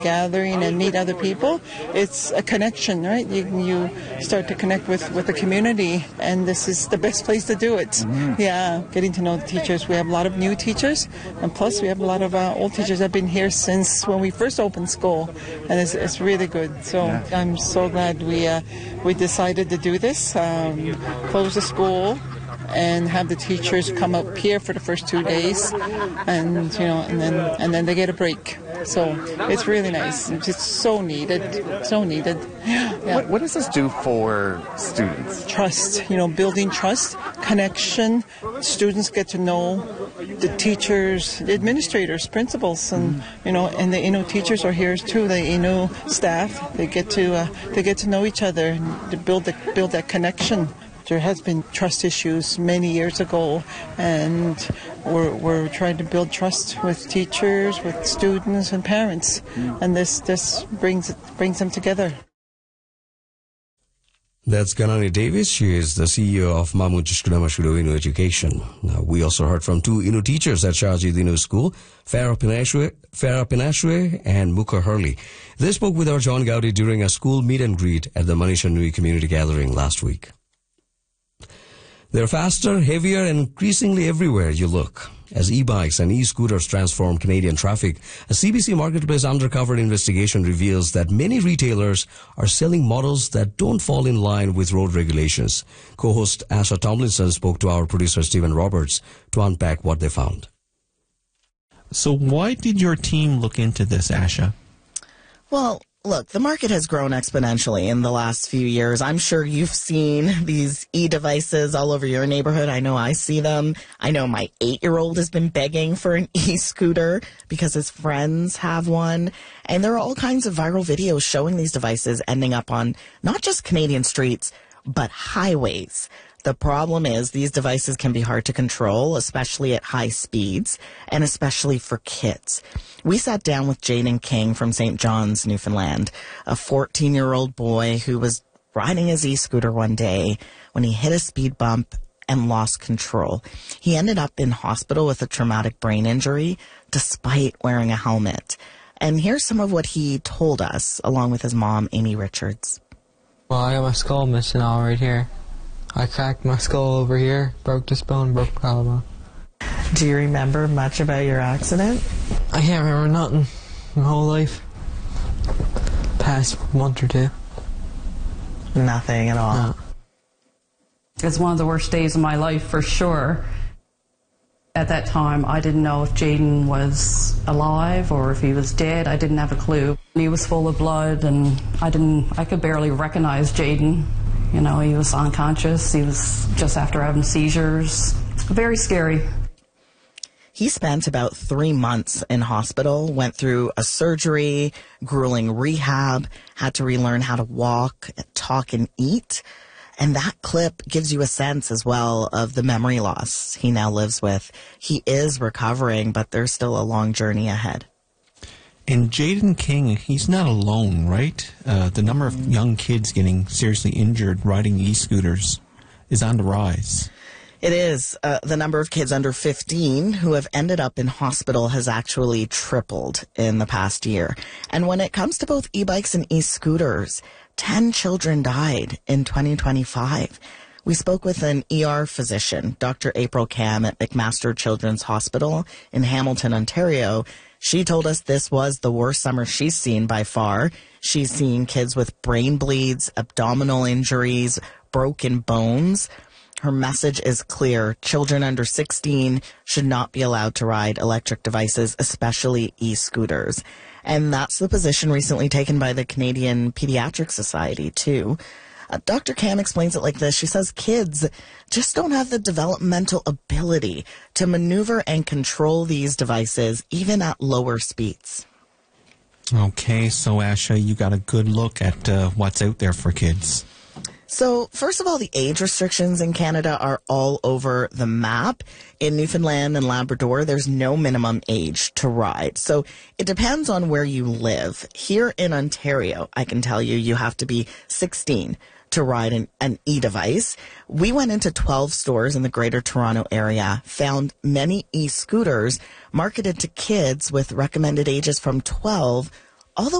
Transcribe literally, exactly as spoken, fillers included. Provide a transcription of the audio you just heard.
gathering and meet other people. It's a connection, right? You you start to connect with, with the community, and this is the best place to do it. Mm-hmm. Yeah, getting to know the teachers. We have a lot of new teachers, and plus we have a lot of uh, old teachers that have been here since when we first opened school, and it's, it's really good. So yeah. I'm so glad we uh, we decided to do this, um, close the school, and have the teachers come up here for the first two days, and you know, and then and then they get a break. So it's really nice. It's so needed, so needed. Yeah. What, what does this do for students? Trust, you know, building trust, connection. Students get to know the teachers, the administrators, principals, and you know, and the you know teachers are here too. The you know staff, they get to uh, they get to know each other and to build the, build that connection. There has been trust issues many years ago, and we're, we're trying to build trust with teachers, with students, and parents, and this this brings brings them together. That's Ganani Davis. She is the C E O of Mamu Jishkuna Mashudo Innu Education. Now, we also heard from two Innu teachers at Shahjid Innu School, Farah Pinashwe, Farah Pinashwe and Mukha Hurley. They spoke with our John Gowdy during a school meet and greet at the Manisha Nui Community Gathering last week. They're faster, heavier, and increasingly everywhere you look. As e-bikes and e-scooters transform Canadian traffic, a C B C Marketplace undercover investigation reveals that many retailers are selling models that don't fall in line with road regulations. Co-host Asha Tomlinson spoke to our producer Stephen Roberts to unpack what they found. So why did your team look into this, Asha? Well, look, the market has grown exponentially in the last few years. I'm sure you've seen these e-devices all over your neighborhood. I know I see them. I know my eight-year-old has been begging for an e-scooter because his friends have one. And there are all kinds of viral videos showing these devices ending up on not just Canadian streets, but highways. The problem is these devices can be hard to control, especially at high speeds, and especially for kids. We sat down with Jaden King from Saint John's, Newfoundland, a fourteen-year-old boy who was riding his e-scooter one day when he hit a speed bump and lost control. He ended up in hospital with a traumatic brain injury despite wearing a helmet. And here's some of what he told us, along with his mom, Amy Richards. Well, I got my skull missing all right here. I cracked my skull over here, broke this bone, broke the collarbone. Do you remember much about your accident? I can't remember nothing my whole life. Past month or two. Nothing at all? No. It's one of the worst days of my life, for sure. At that time, I didn't know if Jaden was alive or if he was dead. I didn't have a clue. He was full of blood, and I didn't. I could barely recognize Jaden. You know, he was unconscious. He was just after having seizures. Very scary. He spent about three months in hospital, went through a surgery, grueling rehab, had to relearn how to walk, talk, and eat. And that clip gives you a sense as well of the memory loss he now lives with. He is recovering, but there's still a long journey ahead. And Jaden King, he's not alone, right? Uh, the number of young kids getting seriously injured riding e-scooters is on the rise. It is. Uh, the number of kids under fifteen who have ended up in hospital has actually tripled in the past year. And when it comes to both e-bikes and e-scooters, ten children died in twenty twenty-five. We spoke with an E R physician, Doctor April Cam at McMaster Children's Hospital in Hamilton, Ontario. She told us this was the worst summer she's seen by far. She's seen kids with brain bleeds, abdominal injuries, broken bones. Her message is clear. Children under sixteen should not be allowed to ride electric devices, especially e-scooters. And that's the position recently taken by the Canadian Pediatric Society, too. Uh, Doctor Cam explains it like this. She says kids just don't have the developmental ability to maneuver and control these devices, even at lower speeds. Okay, so Asha, you got a good look at uh, what's out there for kids. So, first of all, the age restrictions in Canada are all over the map. In Newfoundland and Labrador, there's no minimum age to ride. So, it depends on where you live. Here in Ontario, I can tell you, you have to be sixteen to ride an, an e-device. We went into twelve stores in the Greater Toronto area, found many e-scooters marketed to kids with recommended ages from twelve